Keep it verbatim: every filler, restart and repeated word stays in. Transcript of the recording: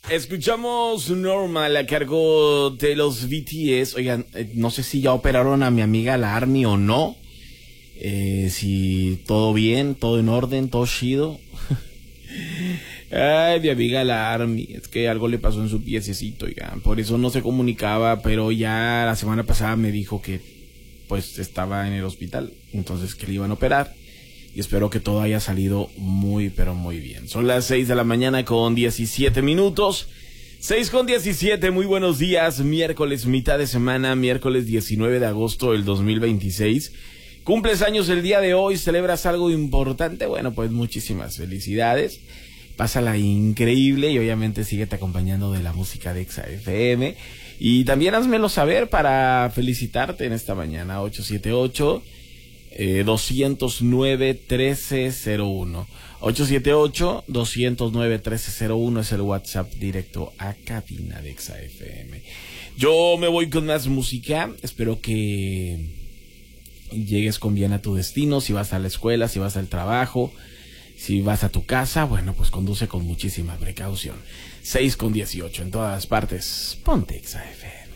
Escuchamos Normal a cargo de los B T S. Oigan, eh, no sé si ya operaron a mi amiga la Army o no. Eh, si todo bien, todo en orden, todo chido. Ay, mi amiga la Army, es que algo le pasó en su piececito, oigan. Por eso no se comunicaba, pero ya la semana pasada me dijo que pues estaba en el hospital, entonces que le iban a operar. Y espero que todo haya salido muy, pero muy bien. Son las seis de la mañana con diecisiete minutos. seis con diecisiete, muy buenos días. Miércoles, mitad de semana, miércoles diecinueve de agosto del dos mil veintiséis. Cumples años el día de hoy, celebras algo importante. Bueno, pues muchísimas felicidades. Pásala increíble y obviamente síguete acompañando de la música de Exa F M. Y también házmelo saber para felicitarte en esta mañana. ocho siete ocho, dos cero nueve, uno tres cero uno. ocho siete ocho, dos cero nueve, uno tres cero uno es el WhatsApp directo a cabina de Exa F M. Yo me voy con más música. Espero que llegues con bien a tu destino. Si vas a la escuela, si vas al trabajo, si vas a tu casa, bueno, pues conduce con muchísima precaución. seis con dieciocho en todas partes. Ponte Exa F M.